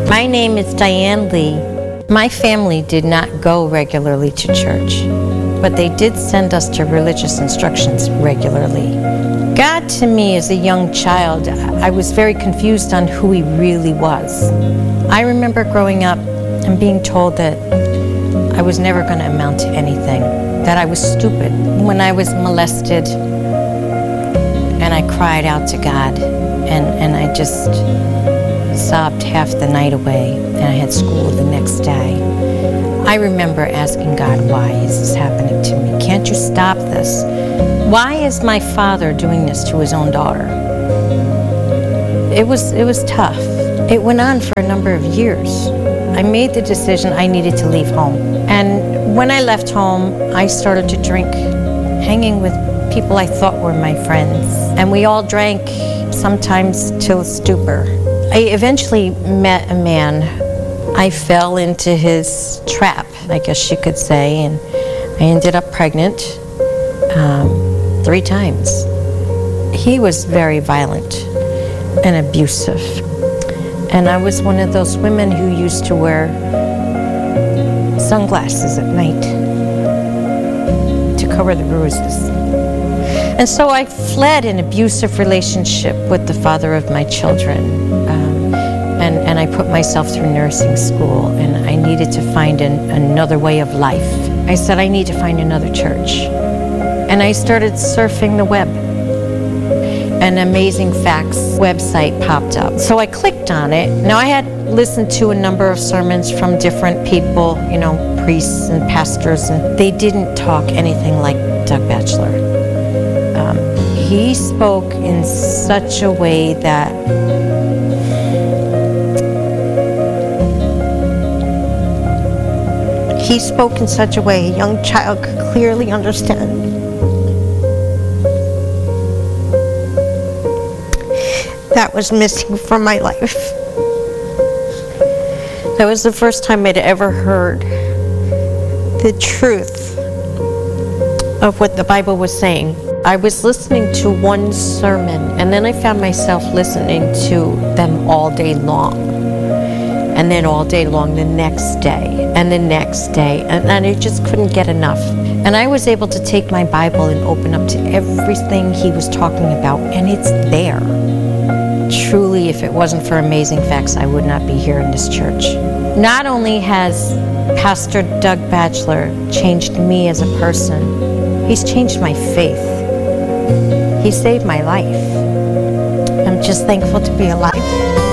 My name is Diane Lee. My family did not go regularly to church, but they did send us to religious instructions regularly. God, to me, as a young child, I was very confused on who he really was. I remember growing up and being told that I was never going to amount to anything, that I was stupid. When I was molested, and I cried out to God, and I just sobbed half the night away, and I had school the next day. I remember asking God, why is this happening to me? Can't you stop this? Why is my father doing this to his own daughter? It was tough. It went on for a number of years. I made the decision I needed to leave home. And when I left home, I started to drink, hanging with people I thought were my friends. And we all drank, sometimes till stupor. I eventually met a man. I fell into his trap, I guess you could say, and I ended up pregnant 3 times. He was very violent and abusive. And I was one of those women who used to wear sunglasses at night to cover the bruises. And so I fled an abusive relationship with the father of my children. And I put myself through nursing school, and I needed to find another way of life. I said, I need to find another church. And I started surfing the web. An Amazing Facts website popped up. So I clicked on it. Now, I had listened to a number of sermons from different people, you know, priests and pastors, and they didn't talk anything like Doug Batchelor. He spoke in such a way that a young child could clearly understand. That was missing from my life. That was the first time I'd ever heard the truth of what the Bible was saying. I was listening to one sermon, and then I found myself listening to them all day long. And then all day long the next day, and the next day, and I just couldn't get enough. And I was able to take my Bible and open up to everything he was talking about, and it's there. Truly, if it wasn't for Amazing Facts, I would not be here in this church. Not only has Pastor Doug Batchelor changed me as a person, he's changed my faith. He saved my life. I'm just thankful to be alive.